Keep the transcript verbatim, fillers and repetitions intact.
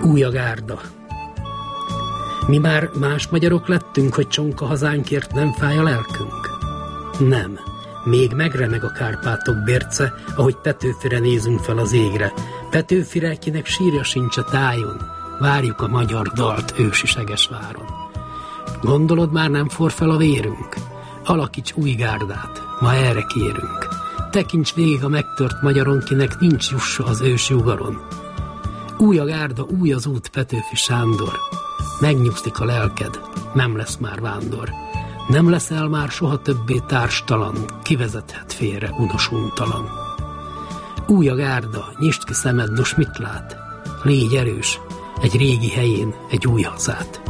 Új a gárda. Mi már más magyarok lettünk, hogy csonka hazánkért nem fáj a lelkünk? Nem. Még megremeg a Kárpátok bérce, ahogy Petőfire nézünk fel az égre. Petőfire, kinek sírja sincs a tájon. Várjuk a magyar dalt ősi Segesváron. Gondolod, már nem for fel a vérünk? Alakíts új gárdát, ma erre kérünk. Tekints végig a megtört magyaron, kinek nincs jussa az ősi ugaron. Új a gárda, új az út, Petőfi Sándor. Megnyugszik a lelked, nem lesz már vándor. Nem leszel már soha többé társtalan, kivezethet félre unosuntalan. Új a gárda, nyisd ki szemed, nos mit lát? Légy erős, egy régi helyén egy új hazát.